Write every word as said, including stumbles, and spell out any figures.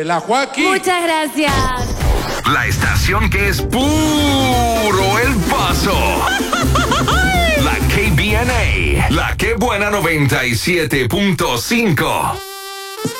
la Joaquín. Muchas gracias. La estación que es puro El Paso. La K B N A. La Que Buena noventa y siete punto cinco.